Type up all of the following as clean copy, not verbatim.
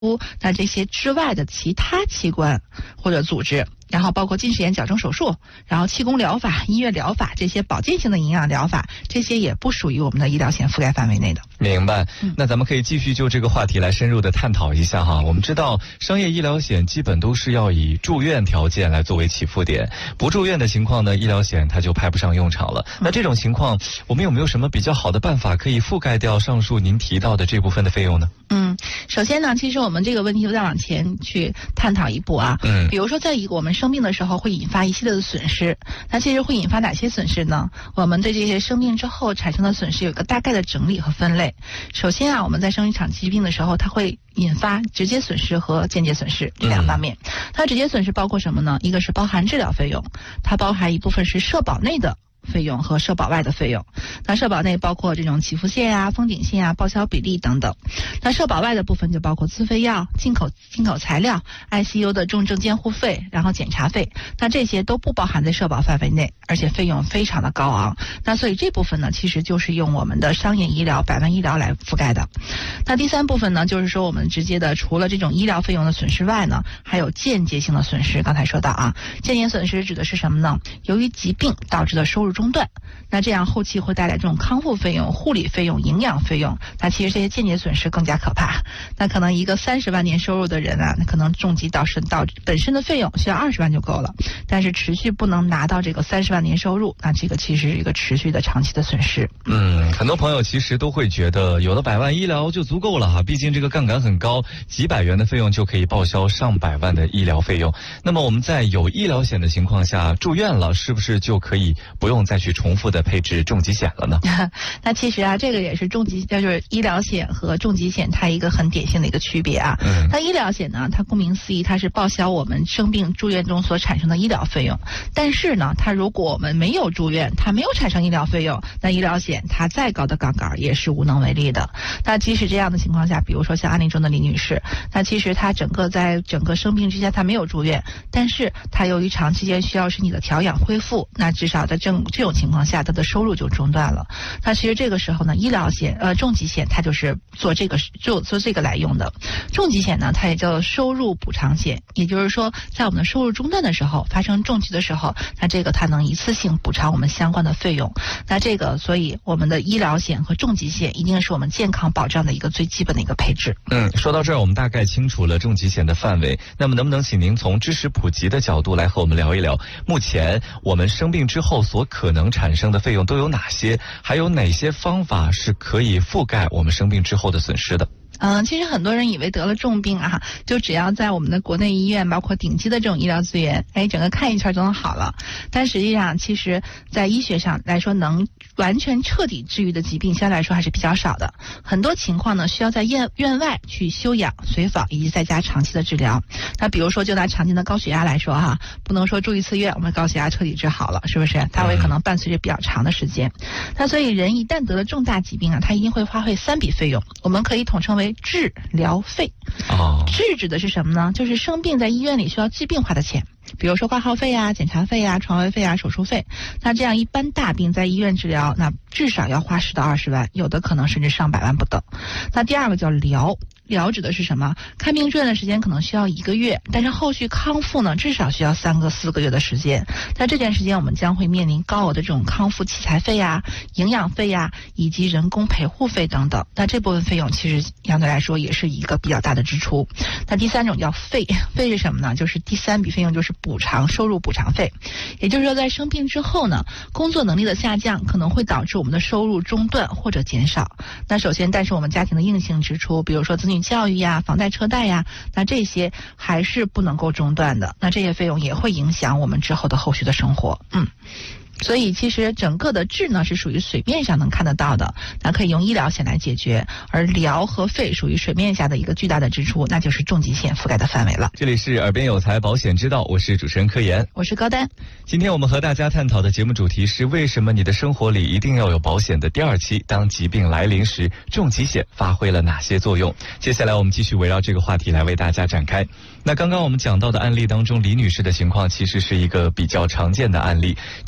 那这些之外的其他器官或者组织，然后包括近视眼矫正手术，然后气功疗法、音乐疗法这些保健性的营养疗法，这些也不属于我们的医疗险覆盖范围内的。 明白。那咱们可以继续就这个话题来深入的探讨一下哈。我们知道商业医疗险基本都是要以住院条件来作为起付点，不住院的情况呢，医疗险它就派不上用场了。那这种情况，我们有没有什么比较好的办法可以覆盖掉上述您提到的这部分的费用呢？ 首先呢，其实我们这个问题就再往前去探讨一步啊。比如说在我们生病的时候会引发一系列的损失，那其实会引发哪些损失呢？我们对这些生病之后产生的损失有个大概的整理和分类。首先啊，我们在生一场疾病的时候，它会引发直接损失和间接损失这两方面。它直接损失包括什么呢？一个是包含治疗费用，它包含一部分是社保内的费用和社保外的费用。那社保内包括这种起付线啊、封顶线啊、报销比例等等。那社保外的部分就包括自费药、进口材料、ICU 的重症监护费，然后检查费。那这些都不包含在社保范围内，而且费用非常的高昂。那所以这部分呢，其实就是用我们的商业医疗、百万医疗来覆盖的。那第三部分呢，就是说我们直接的除了这种医疗费用的损失外呢，还有间接性的损失。刚才说到啊，间接损失指的是什么呢？由于疾病导致的收入中断，那这样后期会带来这种康复费用、护理费用、营养费用。那其实这些间接损失更加可怕。那可能一个30万年收入的人啊，那可能重疾到本身的费用需要20万就够了，但是持续不能拿到这个30万年收入，那这个其实是一个持续的长期的损失。 很多朋友其实都会觉得有了100万医疗就足够了哈，毕竟这个杠杆很高，几百元的费用就可以报销上百万的医疗费用。那么我们在有医疗险的情况下住院了，是不是就可以不用再去重复的配置重疾险了呢？ 那其实啊，这个也是就是医疗险和重疾险它一个很典型的一个区别啊。那医疗险呢，它顾名思义，它是报销我们生病住院中所产生的医疗费用。但是呢，它如果我们没有住院，它没有产生医疗费用，那医疗险它再高的杠杆也是无能为力的。那即使这样的情况下，比如说像案例中的李女士，那其实她在整个生病之下她没有住院，但是她由于长期间需要身体的调养恢复，那至少在这种情况下她的收入就中断了。那其实这个时候呢，医疗险重疾险它就是做这个来用的。重疾险呢，它也叫收入补偿险，也就是说在我们的收入中断的时候，发生重疾的时候，那这个它能一次性补偿我们相关的费用。那这个所以我们的医疗险和重疾险一定是我们健康保障的一个最基本的一个配置。 说到这儿我们大概清楚了重疾险的范围，那么能不能请您从知识普及的角度来和我们聊一聊，目前我们生病之后所可能产生的费用都有哪些，还有哪些方法是可以覆盖我们生病之后的损失的？ 其实很多人以为得了重病啊，就只要在我们的国内医院，包括顶级的这种医疗资源，整个看一圈就能好了。但实际上，其实在医学上来说，能完全彻底治愈的疾病相对来说还是比较少的。很多情况呢，需要在院外去休养、随访以及在家长期的治疗。那比如说，就拿常见的高血压来说哈，不能说住一次院，我们高血压彻底治好了，是不是？它会可能伴随着比较长的时间。那所以人一旦得了重大疾病啊，他一定会花费3笔费用，我们可以统称为治疗费。治指的是什么呢？就是生病在医院里需要治病花的钱，比如说挂号费啊、检查费啊、床位费啊、手术费。那这样一般大病在医院治疗，那至少要花10到20万，有的可能甚至上百万不等。那第二个叫疗指的是什么？看病住院的时间可能需要1个月，但是后续康复呢，至少需要3个4个月的时间。在这段时间，我们将会面临高额的这种康复器材费啊、营养费啊，以及人工陪护费等等。那这部分费用其实相对来说也是一个比较大的支出。那第三种叫费是什么呢？就是第3笔费用就是收入补偿费。也就是说，在生病之后呢，工作能力的下降可能会导致我们的收入中断或者减少。那首先，但是我们家庭的硬性支出，比如说子女教育呀、房贷车贷呀，那这些还是不能够中断的。那这些费用也会影响我们之后的后续的生活。所以其实整个的治呢是属于水面上能看得到的，那可以用医疗险来解决，而疗和费属于水面下的一个巨大的支出，那就是重疾险覆盖的范围了。 这里是耳边有财保险之道，我是主持人柯岩， 我是高丹。 今天我们和大家探讨的节目主题是为什么你的生活里一定要有保险的第2期，当疾病来临时，重疾险发挥了哪些作用？接下来我们继续围绕这个话题来为大家展开。那刚刚我们讲到的案例当中，李女士的情况其实是一个比较常见的案例，这也从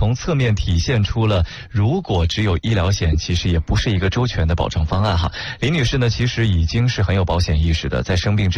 从侧面体现出了，如果只有医疗险，其实也不是一个周全的保障方案哈。林女士呢，其实已经是很有保险意识的，在生病之